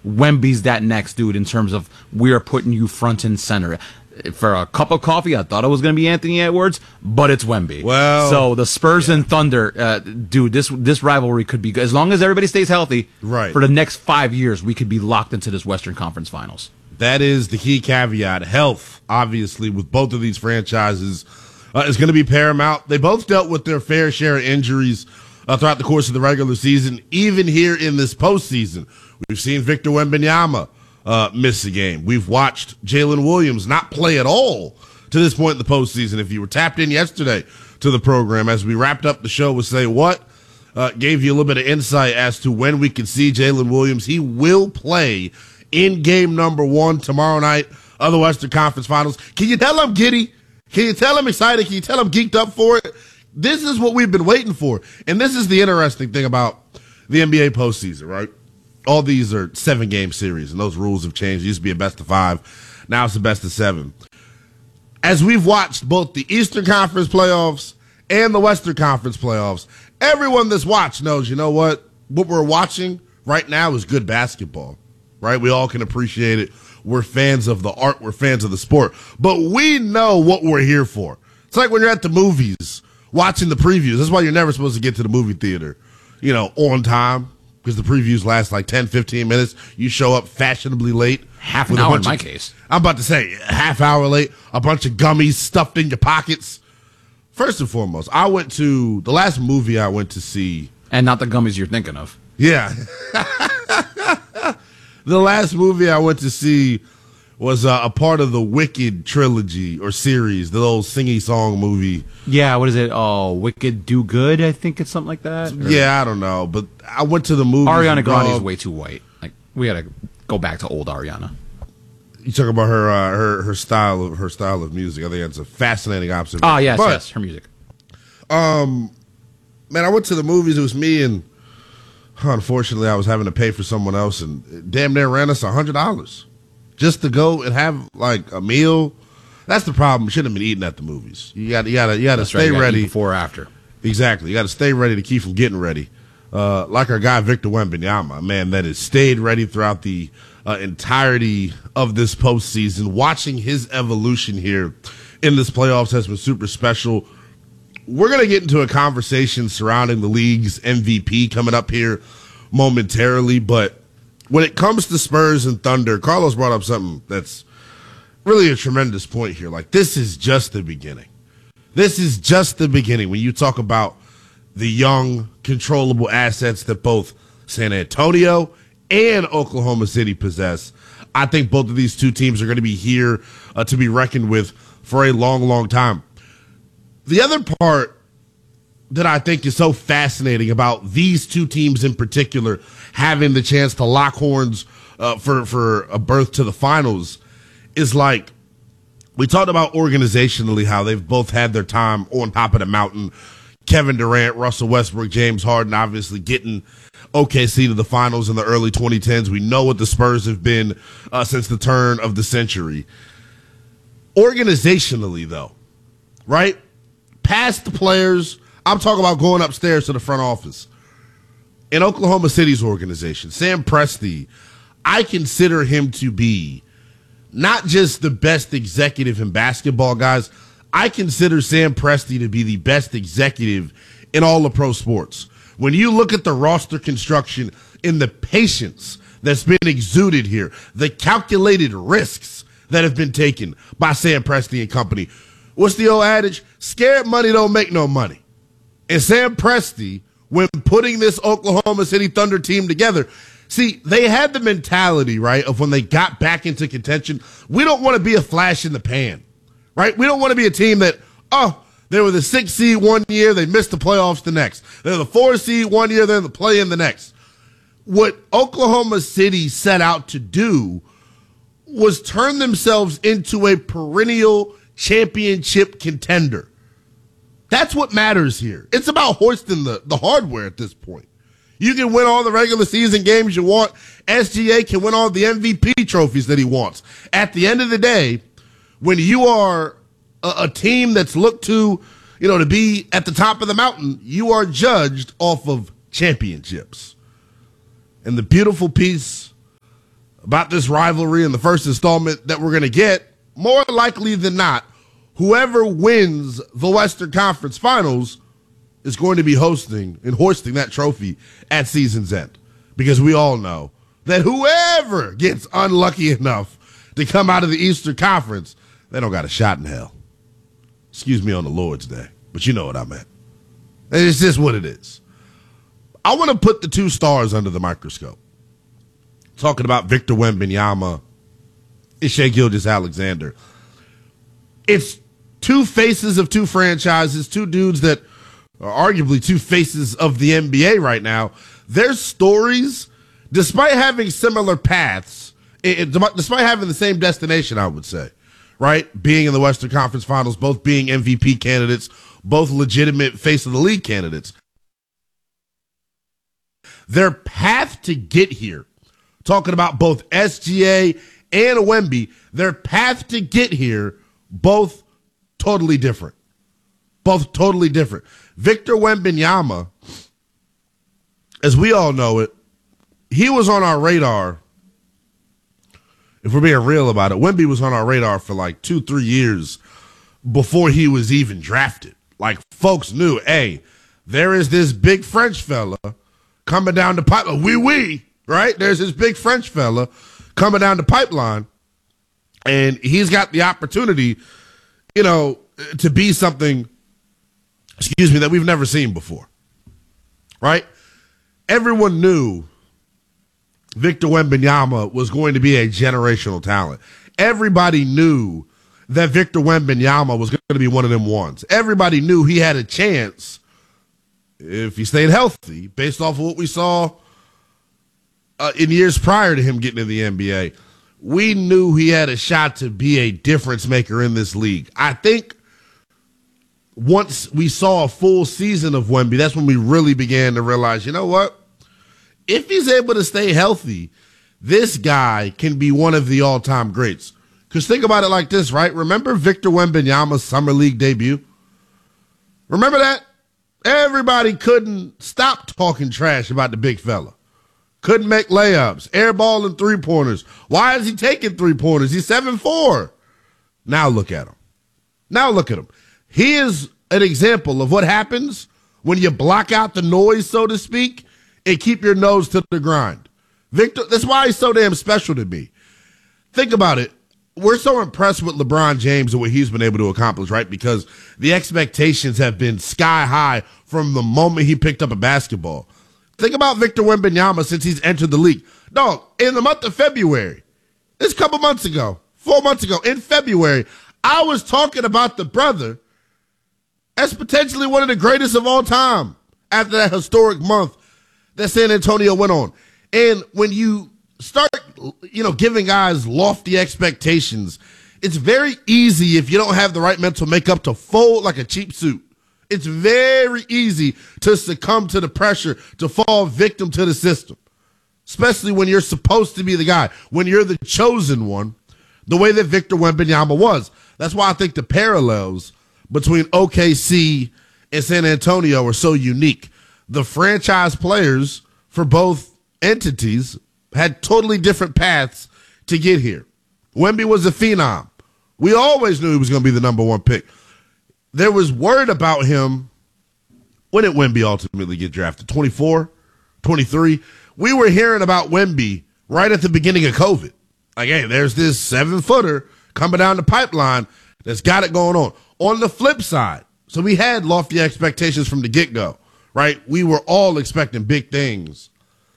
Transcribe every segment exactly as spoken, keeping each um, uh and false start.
Wemby's that next dude in terms of we're putting you front and center. For a cup of coffee, I thought it was going to be Anthony Edwards, but it's Wemby. Well, so the Spurs yeah. and Thunder, uh, dude, this this rivalry could be, as long as everybody stays healthy, right. for the next five years, we could be locked into this Western Conference Finals. That is the key caveat. Health, obviously, with both of these franchises, uh, is going to be paramount. They both dealt with their fair share of injuries uh, throughout the course of the regular season. Even here in this postseason, we've seen Victor Wembanyama Uh, miss a game. We've watched Jalen Williams not play at all to this point in the postseason. If you were tapped in yesterday to the program, as we wrapped up the show with Say What, uh, gave you a little bit of insight as to when we could see Jalen Williams. He will play in game number one tomorrow night of the Western Conference Finals. Can you tell I'm giddy? Can you tell I'm excited? Can you tell I'm geeked up for it? This is what we've been waiting for. And this is the interesting thing about the N B A postseason, right? All these are seven-game series, and those rules have changed. It used to be a best of five. Now it's a best of seven. As we've watched both the Eastern Conference playoffs and the Western Conference playoffs, everyone that's watched knows, you know what? What we're watching right now is good basketball, right? We all can appreciate it. We're fans of the art. We're fans of the sport. But we know what we're here for. It's like when you're at the movies watching the previews. That's why you're never supposed to get to the movie theater, you know, on time. Because the previews last like ten, fifteen minutes. You show up fashionably late. Half an hour in my case. I'm about to say, half hour late, a bunch of gummies stuffed in your pockets. First and foremost, I went to, the last movie I went to see. And not the gummies you're thinking of. Yeah. The last movie I went to see was uh, a part of the Wicked trilogy or series, the old singy song movie. Yeah, what is it? Oh, Wicked Do Good, I think it's something like that. Or? Yeah, I don't know, but I went to the movie. Ariana Grande is way too white. Like we got to go back to old Ariana. You talk about her uh, her her style of her style of music. I think that's a fascinating observation. Oh yes, but, yes, her music. Um, man, I went to the movies. It was me and unfortunately I was having to pay for someone else, and it damn near ran us a hundred dollars. Just to go and have like a meal. That's the problem. You shouldn't have been eating at the movies. You got you got to you got to stay right, ready before or after. Exactly. You got to stay ready to keep from getting ready. Uh, like our guy Victor Wembanyama, man, that has stayed ready throughout the uh, entirety of this postseason. Watching his evolution here in this playoffs has been super special. We're gonna get into a conversation surrounding the league's M V P coming up here momentarily, but when it comes to Spurs and Thunder, Carlos brought up something that's really a tremendous point here. Like, this is just the beginning. This is just the beginning. When you talk about the young, controllable assets that both San Antonio and Oklahoma City possess, I think both of these two teams are going to be here uh, to be reckoned with for a long, long time. The other part that I think is so fascinating about these two teams in particular having the chance to lock horns uh, for, for a berth to the finals is, like, we talked about organizationally how they've both had their time on top of the mountain. Kevin Durant, Russell Westbrook, James Harden obviously getting O K C to the finals in the early twenty tens. We know what the Spurs have been uh, since the turn of the century. Organizationally, though, right? Past the players, I'm talking about going upstairs to the front office. In Oklahoma City's organization, Sam Presti, I consider him to be not just the best executive in basketball, guys. I consider Sam Presti to be the best executive in all of pro sports. When you look at the roster construction and the patience that's been exuded here, the calculated risks that have been taken by Sam Presti and company, what's the old adage? Scared money don't make no money. And Sam Presti, when putting this Oklahoma City Thunder team together, see, they had the mentality, right, of when they got back into contention, we don't want to be a flash in the pan, right? We don't want to be a team that, oh, they were the sixth seed one year, they missed the playoffs the next. They're the fourth seed one year, they're in the play-in the next. What Oklahoma City set out to do was turn themselves into a perennial championship contender. That's what matters here. It's about hoisting the, the hardware at this point. You can win all the regular season games you want. S G A can win all the M V P trophies that he wants. At the end of the day, when you are a, a team that's looked to, you know, to be at the top of the mountain, you are judged off of championships. And the beautiful piece about this rivalry in the first installment that we're going to get, more likely than not, whoever wins the Western Conference Finals is going to be hosting and hoisting that trophy at season's end. Because we all know that whoever gets unlucky enough to come out of the Eastern Conference, they don't got a shot in hell. Excuse me on the Lord's Day, but you know what I meant. And it's just what it is. I want to put the two stars under the microscope. Talking about Victor Wembanyama and Shai Gilgeous-Alexander. It's two faces of two franchises, two dudes that are arguably two faces of the N B A right now. Their stories, despite having similar paths, it, despite having the same destination, I would say, right? Being in the Western Conference Finals, both being M V P candidates, both legitimate face of the league candidates. Their path to get here, talking about both S G A and Wemby, their path to get here, both totally different. Both totally different. Victor Wembanyama, as we all know it, he was on our radar. If we're being real about it, Wemby was on our radar for like two, three years before he was even drafted. Like, folks knew, hey, there is this big French fella coming down the pipeline. Oui, oui, right? There's this big French fella coming down the pipeline, and he's got the opportunity, you know, to be something, excuse me, that we've never seen before, right? Everyone knew Victor Wembanyama was going to be a generational talent. Everybody knew that Victor Wembanyama was going to be one of them ones. Everybody knew he had a chance if he stayed healthy, based off of what we saw uh, in years prior to him getting in the N B A. We knew he had a shot to be a difference maker in this league. I think once we saw a full season of Wemby, that's when we really began to realize, you know what? If he's able to stay healthy, this guy can be one of the all-time greats. Because think about it like this, right? Remember Victor Wembanyama's Summer League debut? Remember that? Everybody couldn't stop talking trash about the big fella. Couldn't make layups, airballing three-pointers. Why is he taking three-pointers? He's seven foot four. Now look at him. Now look at him. He is an example of what happens when you block out the noise, so to speak, and keep your nose to the grind. Victor, that's why he's so damn special to me. Think about it. We're so impressed with LeBron James and what he's been able to accomplish, right? Because the expectations have been sky high from the moment he picked up a basketball. Think about Victor Wembanyama since he's entered the league. Dog, in the month of February, this couple months ago, four months ago, in February, I was talking about the brother as potentially one of the greatest of all time after that historic month that San Antonio went on. And when you start, you know, giving guys lofty expectations, it's very easy if you don't have the right mental makeup to fold like a cheap suit. It's very easy to succumb to the pressure, to fall victim to the system, especially when you're supposed to be the guy, when you're the chosen one, the way that Victor Wembanyama was. That's why I think the parallels between O K C and San Antonio are so unique. The franchise players for both entities had totally different paths to get here. Wemby was a phenom. We always knew he was going to be the number one pick. There was word about him. When did Wemby ultimately get drafted? twenty-four, twenty-three We were hearing about Wemby right at the beginning of COVID. Like, hey, there's this seven-footer coming down the pipeline that's got it going on. On the flip side, so we had lofty expectations from the get-go, right? We were all expecting big things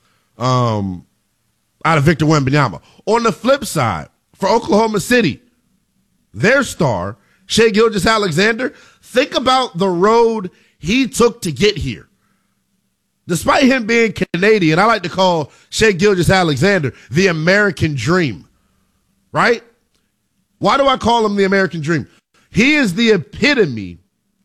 um, out of Victor Wembanyama. On the flip side, for Oklahoma City, their star, Shai Gilgeous-Alexander, think about the road he took to get here. Despite him being Canadian, I like to call Shai Gilgeous-Alexander the American dream, right? Why do I call him the American dream? He is the epitome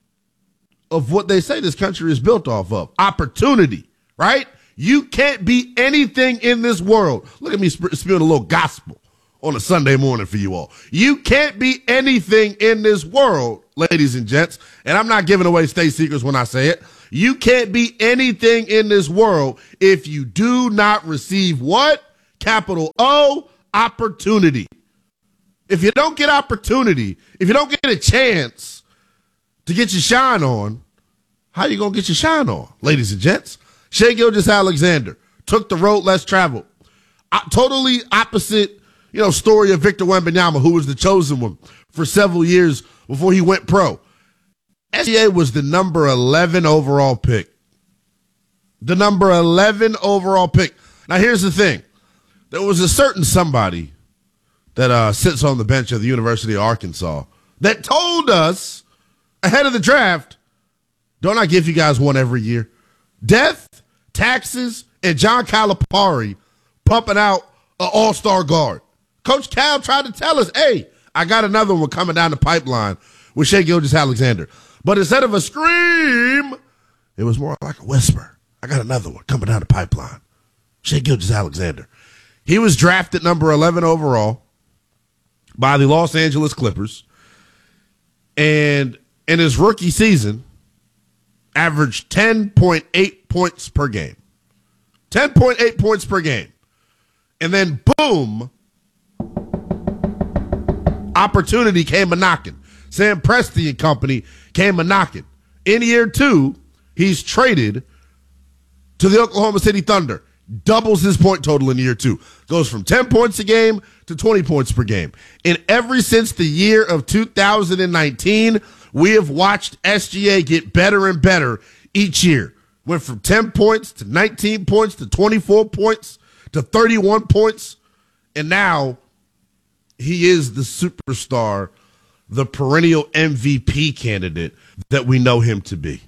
of what they say this country is built off of, opportunity, right? You can't be anything in this world. Look at me sp- spewing a little gospel on a Sunday morning for you all. You can't be anything in this world, ladies and gents, and I'm not giving away state secrets when I say it. You can't be anything in this world if you do not receive what? capital O, opportunity. If you don't get opportunity, if you don't get a chance to get your shine on, how you going to get your shine on, ladies and gents? Shai Gilgeous-Alexander took the road less traveled. Uh, totally opposite, you know, story of Victor Wembanyama, who was the chosen one for several years before he went pro. S G A was the number eleven overall pick. The number eleven overall pick. Now, here's the thing. There was a certain somebody that uh, sits on the bench of the University of Arkansas that told us ahead of the draft, don't I give you guys one every year? Death, taxes, and John Calipari pumping out an all-star guard. Coach Cal tried to tell us, hey, I got another one coming down the pipeline with Shai Gilgeous-Alexander. But instead of a scream, it was more like a whisper. I got another one coming down the pipeline. Shai Gilgeous-Alexander. He was drafted number eleven overall by the Los Angeles Clippers. And in his rookie season, averaged ten point eight points per game. ten point eight points per game. And then, boom, opportunity came a-knocking. Sam Presti and company came a-knocking. In year two, he's traded to the Oklahoma City Thunder. Doubles his point total in year two. Goes from ten points a game to twenty points per game. And ever since the year of two thousand nineteen, we have watched S G A get better and better each year. Went from ten points to nineteen points to twenty-four points to thirty-one points. And now he is the superstar, the perennial M V P candidate that we know him to be.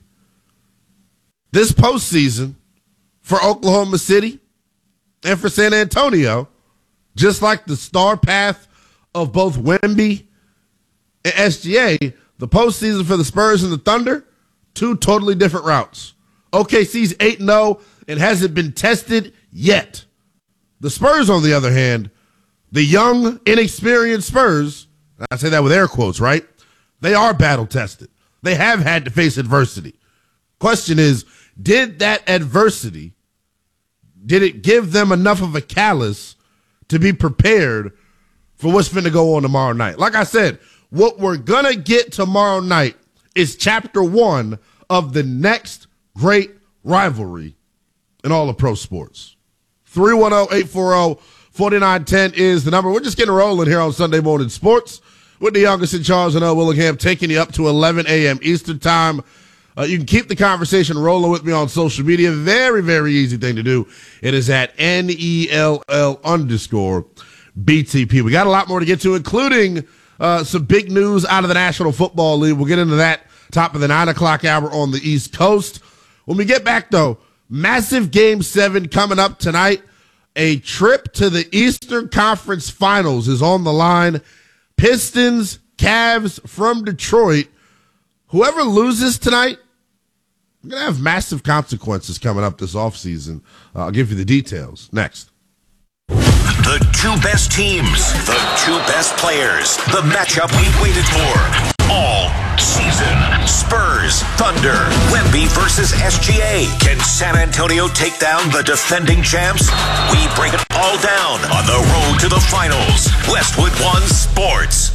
This postseason for Oklahoma City and for San Antonio, just like the star path of both Wemby and S G A, the postseason for the Spurs and the Thunder, two totally different routes. O K C's eight and oh and hasn't been tested yet. The Spurs, on the other hand, the young, inexperienced Spurs, I say that with air quotes, right? They are battle-tested. They have had to face adversity. Question is, did that adversity, did it give them enough of a callus to be prepared for what's going to go on tomorrow night? Like I said, what we're going to get tomorrow night is chapter one of the next great rivalry in all of pro sports. three one zero, eight four zero, four nine one zero is the number. We're just getting rolling here on Sunday Morning Sports with the youngest in Charles and L. Willingham, taking you up to eleven a.m. Eastern Time. Uh, you can keep the conversation rolling with me on social media. Very, very easy thing to do. It is at N E L L underscore B T P. We got a lot more to get to, including uh, some big news out of the National Football League. We'll get into that top of the nine o'clock hour on the East Coast. When we get back, though, massive Game seven coming up tonight. A trip to the Eastern Conference Finals is on the line. Pistons, Cavs from Detroit. Whoever loses tonight, we're going to have massive consequences coming up this offseason. Uh, I'll give you the details next. The two best teams, the two best players, the matchup we've waited for all season. Spurs, Thunder, Wemby versus S G A. Can San Antonio take down the defending champs? We break it all down on the road to the finals. Westwood One Sports.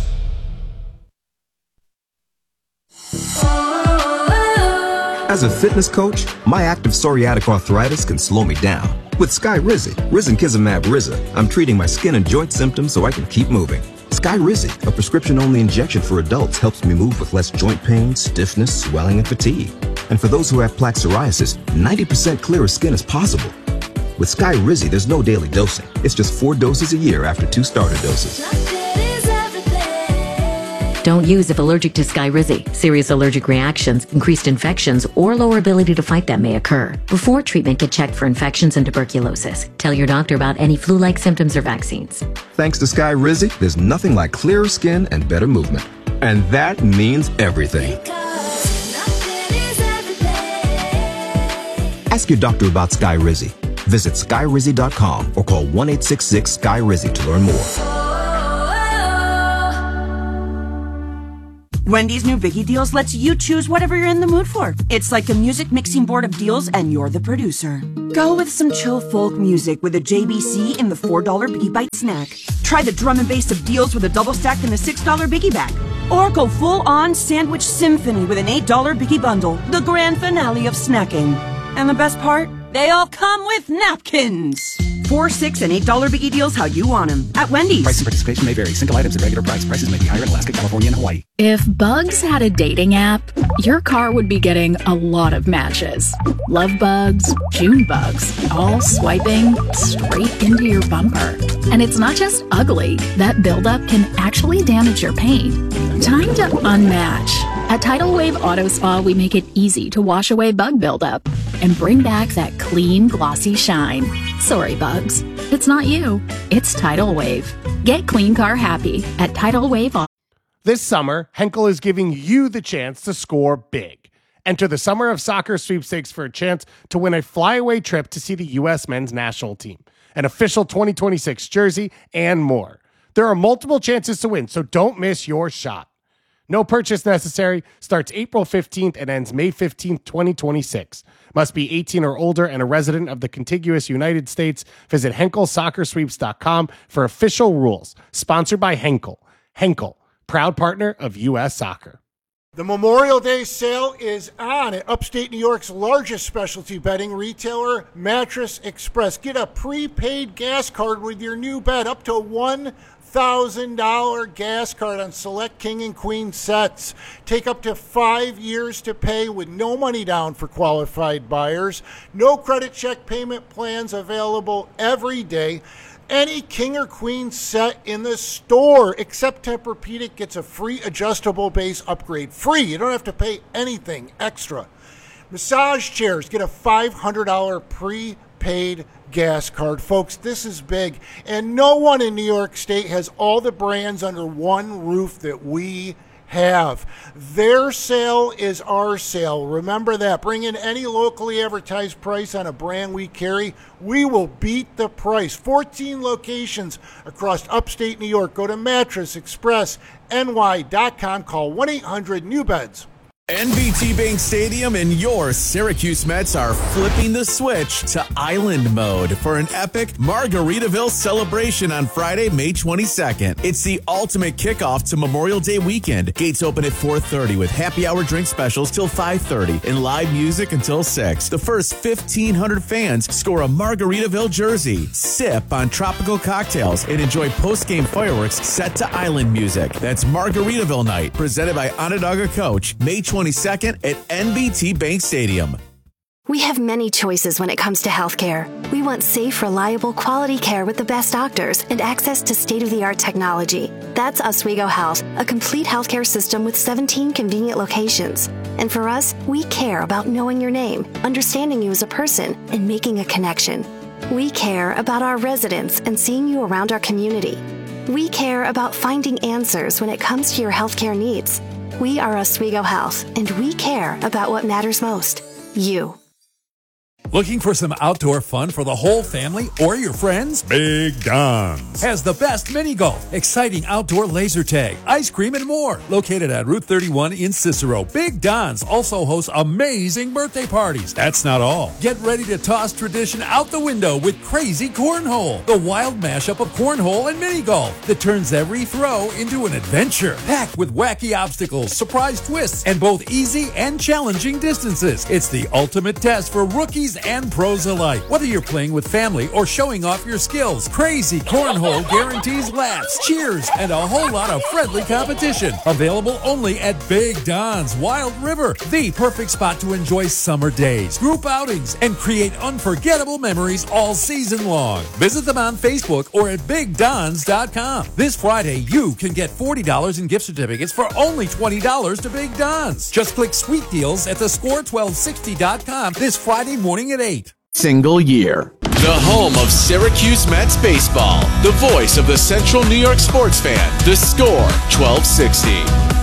As a fitness coach, my active psoriatic arthritis can slow me down. With Skyrizi, Risankizumab Riza, I'm treating my skin and joint symptoms so I can keep moving. Skyrizi, a prescription-only injection for adults, helps me move with less joint pain, stiffness, swelling, and fatigue. And for those who have plaque psoriasis, ninety percent clearer skin is possible. With Skyrizi, there's no daily dosing. It's just four doses a year after two starter doses. Don't use if allergic to Skyrizi. Serious allergic reactions, increased infections, or lower ability to fight them may occur. Before treatment, get checked for infections and tuberculosis. Tell your doctor about any flu-like symptoms or vaccines. Thanks to Skyrizi, there's nothing like clearer skin and better movement. And that means everything. Ask your doctor about Skyrizi. Visit Skyrizi dot com or call one eight six six Skyrizi to learn more. Wendy's new Biggie Deals lets you choose whatever you're in the mood for. It's like a music mixing board of deals, and you're the producer. Go with some chill folk music with a J B C in the four dollar Biggie Bite snack. Try the drum and bass of deals with a double stack in the six dollar Biggie Bag. Or go full-on sandwich symphony with an eight dollar Biggie Bundle, the grand finale of snacking. And the best part? They all come with napkins. Four, six, and eight dollar Biggie Deals how you want them at Wendy's. Price and participation may vary. Single items at regular price. Prices may be higher in Alaska, California, and Hawaii. If Bugs had a dating app, your car would be getting a lot of matches. Love bugs, June bugs, all swiping straight into your bumper. And it's not just ugly. That buildup can actually damage your paint. Time to unmatch. At Tidal Wave Auto Spa, we make it easy to wash away bug buildup and bring back that clean, glossy shine. Sorry, bugs. It's not you. It's Tidal Wave. Get clean car happy at Tidal Wave. This summer, Henkel is giving you the chance to score big. Enter the Summer of Soccer sweepstakes for a chance to win a flyaway trip to see the U S men's national team, an official twenty twenty-six jersey, and more. There are multiple chances to win, so don't miss your shot. No purchase necessary. Starts April fifteenth and ends May fifteenth, twenty twenty-six. Must be eighteen or older and a resident of the contiguous United States. Visit Henkel Soccer Sweeps dot com for official rules. Sponsored by Henkel. Henkel, proud partner of U S Soccer. The Memorial Day sale is on at upstate New York's largest specialty bedding retailer, Mattress Express. Get a prepaid gas card with your new bed, up to one thousand dollars gas card on select king and queen sets. Take up to five years to pay with no money down for qualified buyers. No credit check payment plans available every day. Any king or queen set in the store except Tempur-Pedic gets a free adjustable base upgrade. Free. You don't have to pay anything extra. Massage chairs get a five hundred dollars prepaid gas card. Folks, this is big. And no one in New York State has all the brands under one roof that we have. Their sale is our sale. Remember that. Bring in any locally advertised price on a brand we carry. We will beat the price. fourteen locations across upstate New York. Go to mattress express N Y dot com. Call one eight hundred new beds. N B T Bank Stadium and your Syracuse Mets are flipping the switch to island mode for an epic Margaritaville celebration on Friday, May twenty-second. It's the ultimate kickoff to Memorial Day weekend. Gates open at four thirty with happy hour drink specials till five thirty and live music until six. The first fifteen hundred fans score a Margaritaville jersey, sip on tropical cocktails, and enjoy post-game fireworks set to island music. That's Margaritaville night, presented by Onondaga Coach, May twenty-second at N B T Bank Stadium. We have many choices when it comes to healthcare. We want safe, reliable, quality care with the best doctors and access to state-of-the-art technology. That's Oswego Health, a complete healthcare system with seventeen convenient locations. And for us, we care about knowing your name, understanding you as a person, and making a connection. We care about our residents and seeing you around our community. We care about finding answers when it comes to your healthcare needs. We are Oswego Health, and we care about what matters most, you. Looking for some outdoor fun for the whole family or your friends? Big Don's has the best mini golf, exciting outdoor laser tag, ice cream, and more. Located at Route thirty-one in Cicero, Big Don's also hosts amazing birthday parties. That's not all. Get ready to toss tradition out the window with Crazy Cornhole, the wild mashup of cornhole and mini golf that turns every throw into an adventure. Packed with wacky obstacles, surprise twists, and both easy and challenging distances. It's the ultimate test for rookies and pros alike. Whether you're playing with family or showing off your skills, Crazy Cornhole guarantees laughs, cheers, and a whole lot of friendly competition. Available only at Big Don's Wild River, the perfect spot to enjoy summer days, group outings, and create unforgettable memories all season long. Visit them on Facebook or at big dons dot com. This Friday, you can get forty dollars in gift certificates for only twenty dollars to Big Don's. Just click Sweet Deals at the score twelve sixty dot com this Friday morning at eight. Single year. The home of Syracuse Mets baseball. The voice of the Central New York sports fan. The Score twelve sixty.